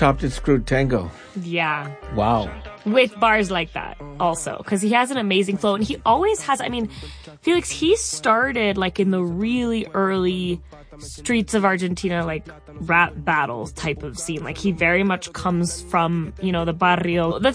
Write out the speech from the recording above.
chopped and screwed tango. Yeah. Wow. With bars like that also, because he has an amazing flow, and he always has, I mean, Felix, he started like in the really early streets of Argentina, like rap battles type of scene. Like he very much comes from, you know, the barrio. The